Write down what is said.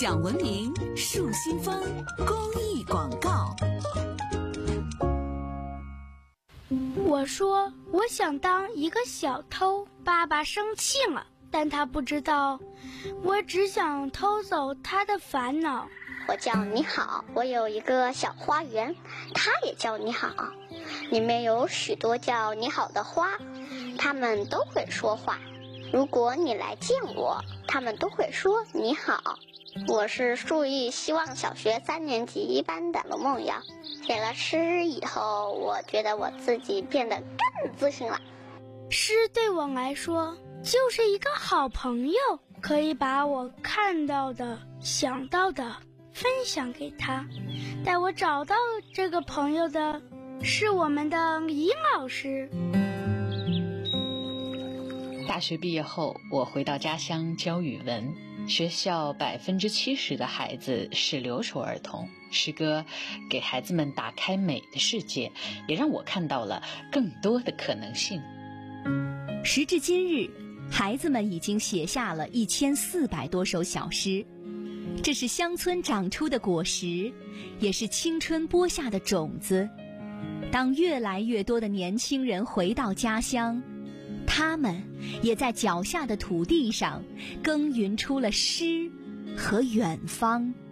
讲文明树新风公益广告。 我说我想当一个小偷，爸爸生气了，但他不知道我只想偷走他的烦恼。 我叫你好，我有一个小花园，它也叫你好，里面有许多叫你好的花，它们都会说话。如果你来见我，它们都会说你好。我是树艺希望小学3年级1班的罗梦瑶。写了诗以后，我觉得我自己变得更自信了。 诗对我来说就是一个好朋友，可以把我看到的、想到的分享给他。带我找到这个朋友的是我们的尹老师。 大学毕业后，我回到家乡教语文。学校70%的孩子是留守儿童，诗歌给孩子们打开美的世界，也让我看到了更多的可能性。 时至今日，孩子们已经写下了1400多首小诗，这是乡村长出的果实，也是青春播下的种子。当越来越多的年轻人回到家乡，他们也在脚下的土地上耕耘出了诗和远方。